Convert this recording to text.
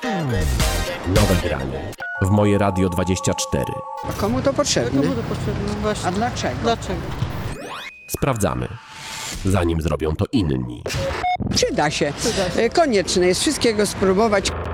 Nowe granie w Moje Radio 24. A komu to potrzebne? Komu to potrzebne? Właśnie. A dlaczego? Dlaczego? Sprawdzamy, zanim zrobią to inni. Przyda się. Konieczne jest wszystkiego spróbować.